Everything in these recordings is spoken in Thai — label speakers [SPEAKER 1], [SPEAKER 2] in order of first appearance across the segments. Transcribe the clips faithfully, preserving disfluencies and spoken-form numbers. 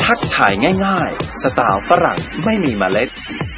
[SPEAKER 1] ทักทายง่ายๆสไตล์ฝรั่งไม่มีเมล็ด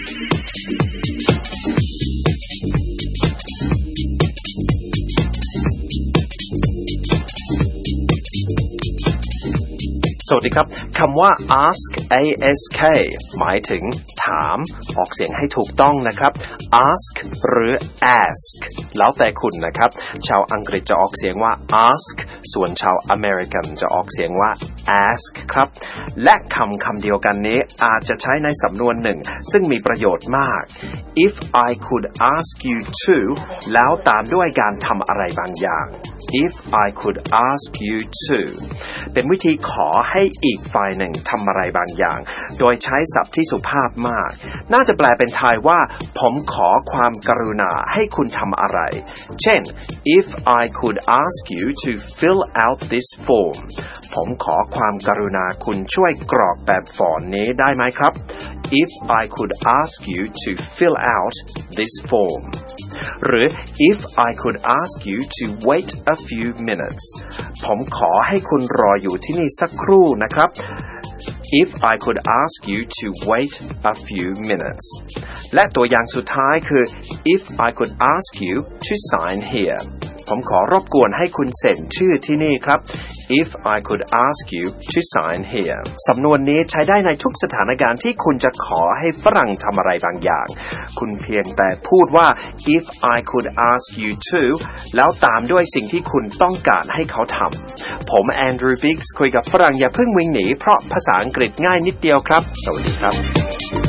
[SPEAKER 1] สวัสดีครับคำว่า ask ask หมายถึงถามออกเสียงให้ถูกต้องนะครับ ask หรือ ask แล้วแต่คุณนะครับชาวอังกฤษจะออกเสียงว่า ask ส่วนชาวอเมริกันจะออกเสียงว่า ask ครับและคำคำเดียวกันนี้อาจจะใช้ในสำนวนหนึ่งซึ่งมีประโยชน์มาก if I could ask you to แล้วตามด้วยการทำอะไรบางอย่าง if I could ask you to เป็นวิธีขอให้อีกฝ่ายหนึ่งทำอะไรบางอย่างโดยใช้ศัพท์ที่สุภาพมากน่าจะแปลเป็นไทยว่าผมขอความกรุณาให้คุณทำอะไรเช่น if I could ask you to fill out this form ผมขอความกรุณาคุณช่วยกรอกแบบฟอร์มนี้ได้ไหมครับ if I could ask you to fill out this form หรือ if I could ask you to wait a few minutes ผมขอให้คุณรออยู่ที่นี่สักครู่นะครับ if I could ask you to wait a few minutes และตัวอย่างสุดท้ายคือ if I could ask you to sign here ผมขอรบกวนให้คุณเซ็นชื่อที่นี่ครับ if I could ask you to sign here สำนวนนี้ใช้ได้ในทุกสถานการณ์ที่คุณจะขอให้ฝรั่งทำอะไรบางอย่างคุณเพียงแต่พูดว่า if I could ask you to แล้วตามด้วยสิ่งที่คุณต้องการให้เขาทำผมแอนดรูว์ บิกส์คุยกับฝรั่งอย่าเพิ่งวิ่งหนีเพราะภาษาอังกฤษง่ายนิดเดียวครับสวัสดีครับ